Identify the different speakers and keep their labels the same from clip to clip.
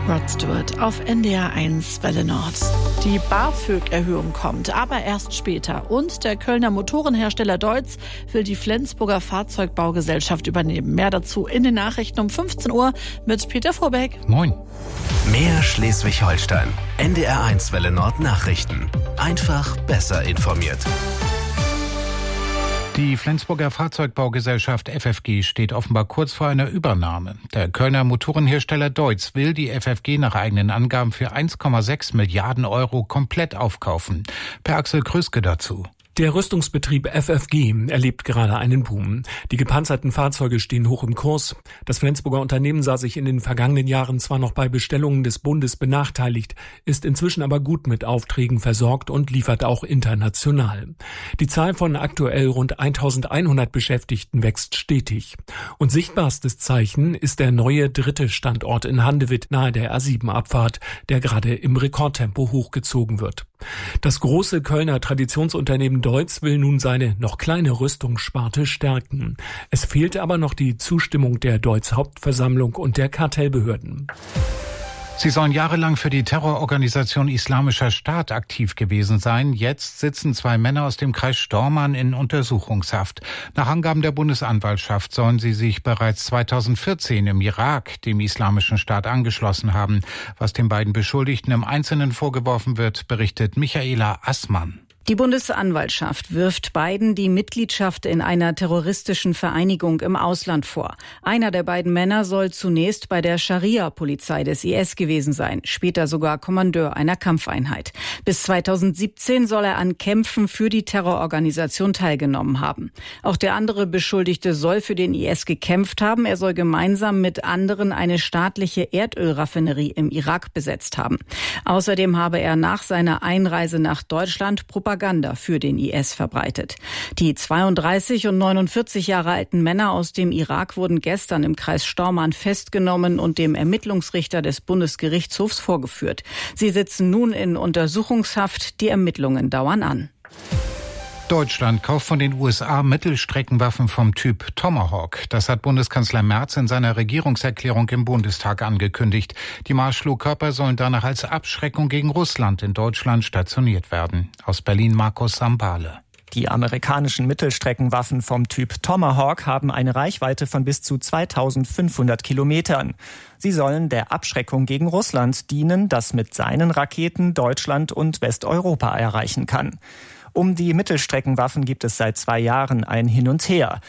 Speaker 1: Rod Stewart auf NDR 1 Welle Nord. Die BAföG-Erhöhung kommt, aber erst später. Und der Kölner Motorenhersteller Deutz will die Flensburger Fahrzeugbaugesellschaft übernehmen. Mehr dazu in den Nachrichten um 15 Uhr mit Peter Vorbeck.
Speaker 2: Moin.
Speaker 3: Mehr Schleswig-Holstein. NDR 1 Welle Nord Nachrichten. Einfach besser informiert.
Speaker 2: Die Flensburger Fahrzeugbaugesellschaft FFG steht offenbar kurz vor einer Übernahme. Der Kölner Motorenhersteller Deutz will die FFG nach eigenen Angaben für 1,6 Milliarden Euro komplett aufkaufen. Per Axel Krüske dazu.
Speaker 4: Der Rüstungsbetrieb FFG erlebt gerade einen Boom. Die gepanzerten Fahrzeuge stehen hoch im Kurs. Das Flensburger Unternehmen sah sich in den vergangenen Jahren zwar noch bei Bestellungen des Bundes benachteiligt, ist inzwischen aber gut mit Aufträgen versorgt und liefert auch international. Die Zahl von aktuell rund 1100 Beschäftigten wächst stetig. Und sichtbarstes Zeichen ist der neue dritte Standort in Handewitt nahe der A7-Abfahrt, der gerade im Rekordtempo hochgezogen wird. Das große Kölner Traditionsunternehmen Deutz will nun seine noch kleine Rüstungssparte stärken. Es fehlte aber noch die Zustimmung der Deutz Hauptversammlung und der Kartellbehörden.
Speaker 2: Sie sollen jahrelang für die Terrororganisation Islamischer Staat aktiv gewesen sein. Jetzt sitzen 2 Männer aus dem Kreis Stormarn in Untersuchungshaft. Nach Angaben der Bundesanwaltschaft sollen sie sich bereits 2014 im Irak dem Islamischen Staat angeschlossen haben. Was den beiden Beschuldigten im Einzelnen vorgeworfen wird, berichtet Michaela Assmann.
Speaker 5: Die Bundesanwaltschaft wirft beiden die Mitgliedschaft in einer terroristischen Vereinigung im Ausland vor. Einer der beiden Männer soll zunächst bei der Scharia-Polizei des IS gewesen sein, später sogar Kommandeur einer Kampfeinheit. Bis 2017 soll er an Kämpfen für die Terrororganisation teilgenommen haben. Auch der andere Beschuldigte soll für den IS gekämpft haben. Er soll gemeinsam mit anderen eine staatliche Erdölraffinerie im Irak besetzt haben. Außerdem habe er nach seiner Einreise nach Deutschland Propaganda für den IS verbreitet. Die 32 und 49 Jahre alten Männer aus dem Irak wurden gestern im Kreis Stormarn festgenommen und dem Ermittlungsrichter des Bundesgerichtshofs vorgeführt. Sie sitzen nun in Untersuchungshaft. Die Ermittlungen dauern an.
Speaker 2: Deutschland kauft von den USA Mittelstreckenwaffen vom Typ Tomahawk. Das hat Bundeskanzler Merz in seiner Regierungserklärung im Bundestag angekündigt. Die Marschflugkörper sollen danach als Abschreckung gegen Russland in Deutschland stationiert werden. Aus Berlin Markus Sambale.
Speaker 6: Die amerikanischen Mittelstreckenwaffen vom Typ Tomahawk haben eine Reichweite von bis zu 2500 Kilometern. Sie sollen der Abschreckung gegen Russland dienen, das mit seinen Raketen Deutschland und Westeuropa erreichen kann. Um die Mittelstreckenwaffen gibt es seit 2 Jahren ein Hin und Her.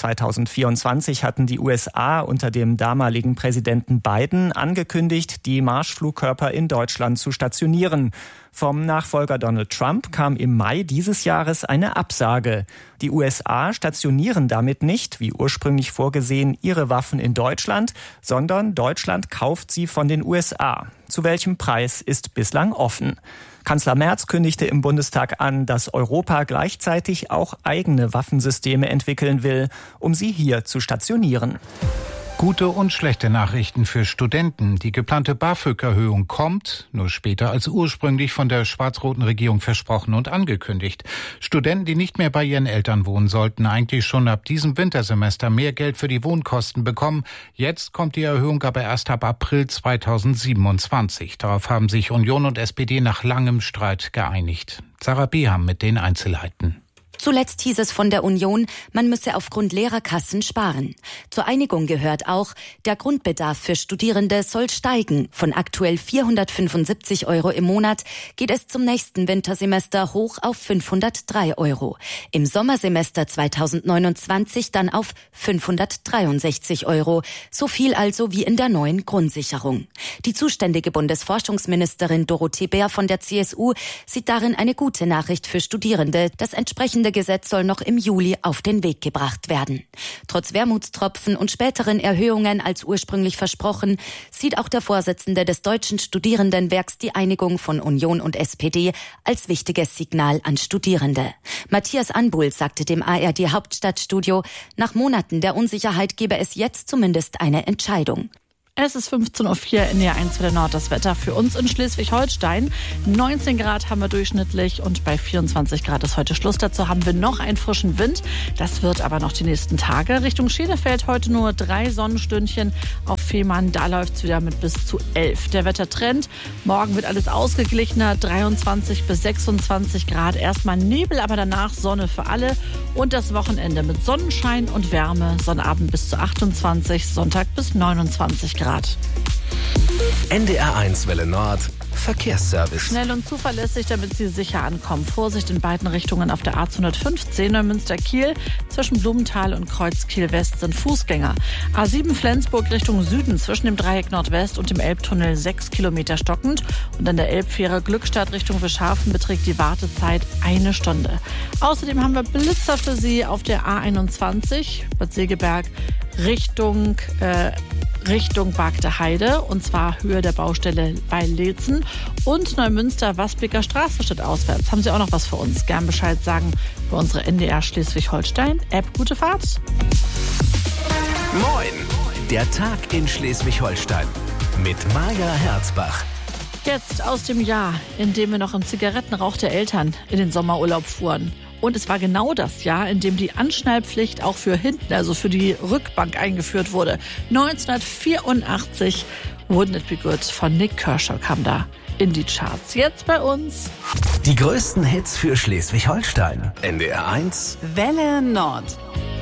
Speaker 6: 2024 hatten die USA unter dem damaligen Präsidenten Biden angekündigt, die Marschflugkörper in Deutschland zu stationieren. Vom Nachfolger Donald Trump kam im Mai dieses Jahres eine Absage. Die USA stationieren damit nicht, wie ursprünglich vorgesehen, ihre Waffen in Deutschland, sondern Deutschland kauft sie von den USA. Zu welchem Preis ist bislang offen. Kanzler Merz kündigte im Bundestag an, dass Europa gleichzeitig auch eigene Waffensysteme entwickeln will, um sie hier zu stationieren.
Speaker 2: Gute und schlechte Nachrichten für Studenten. Die geplante BAföG-Erhöhung kommt, nur später als ursprünglich von der schwarz-roten Regierung versprochen und angekündigt. Studenten, die nicht mehr bei ihren Eltern wohnen, sollten eigentlich schon ab diesem Wintersemester mehr Geld für die Wohnkosten bekommen. Jetzt kommt die Erhöhung aber erst ab April 2027. Darauf haben sich Union und SPD nach langem Streit geeinigt. Sarah Beham mit den Einzelheiten.
Speaker 7: Zuletzt hieß es von der Union, man müsse aufgrund leerer Kassen sparen. Zur Einigung gehört auch, der Grundbedarf für Studierende soll steigen. Von aktuell 475 € im Monat geht es zum nächsten Wintersemester hoch auf 503 €. Im Sommersemester 2029 dann auf 563 €. So viel also wie in der neuen Grundsicherung. Die zuständige Bundesforschungsministerin Dorothee Bär von der CSU sieht darin eine gute Nachricht für Studierende. Das entsprechende Gesetz soll noch im Juli auf den Weg gebracht werden. Trotz Wermutstropfen und späteren Erhöhungen als ursprünglich versprochen, sieht auch der Vorsitzende des Deutschen Studierendenwerks die Einigung von Union und SPD als wichtiges Signal an Studierende. Matthias Anbuhl sagte dem ARD Hauptstadtstudio, nach Monaten der Unsicherheit gebe es jetzt zumindest eine Entscheidung.
Speaker 1: Es ist 15.04 Uhr in der 1 Welle Nord. Das Wetter für uns in Schleswig-Holstein. 19 Grad haben wir durchschnittlich und bei 24 Grad ist heute Schluss. Dazu haben wir noch einen frischen Wind. Das wird aber noch die nächsten Tage. Richtung Schenefeld heute nur 3 Sonnenstündchen. Auf Fehmarn, da läuft es wieder mit bis zu 11. Der Wettertrend. Morgen wird alles ausgeglichener. 23 bis 26 Grad. Erstmal Nebel, aber danach Sonne für alle. Und das Wochenende mit Sonnenschein und Wärme. Sonnabend bis zu 28, Sonntag bis 29 Grad.
Speaker 3: NDR 1 Welle Nord Verkehrsservice.
Speaker 1: Schnell und zuverlässig, damit Sie sicher ankommen. Vorsicht in beiden Richtungen auf der A215 Neumünster-Kiel. Zwischen Blumenthal und Kreuz-Kiel-West sind Fußgänger. A7 Flensburg Richtung Süden zwischen dem Dreieck Nordwest und dem Elbtunnel 6 Kilometer stockend. Und an der Elbfähre Glückstadt Richtung Wischhafen beträgt die Wartezeit 1 Stunde. Außerdem haben wir Blitzer für Sie auf der A21 Bad Segeberg Richtung Bagde Heide, und zwar Höhe der Baustelle bei Leetzen, und Neumünster-Wasbeker Straße steht auswärts. Haben Sie auch noch was für uns? Gern Bescheid sagen bei unserer NDR Schleswig-Holstein-App. Gute Fahrt!
Speaker 3: Moin! Der Tag in Schleswig-Holstein mit Maja Herzbach.
Speaker 1: Jetzt aus dem Jahr, in dem wir noch im Zigarettenrauch der Eltern in den Sommerurlaub fuhren. Und es war genau das Jahr, in dem die Anschnallpflicht auch für hinten, also für die Rückbank, eingeführt wurde. 1984, Wouldn't It Be Good von Nik Kershaw kam da in die Charts. Jetzt bei uns
Speaker 3: Die größten Hits für Schleswig-Holstein. NDR 1
Speaker 5: Welle Nord.